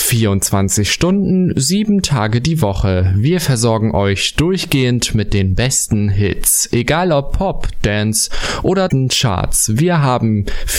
24 Stunden, 7 Tage die Woche. Wir versorgen euch durchgehend mit den besten Hits. Egal ob Pop, Dance oder den Charts. Wir haben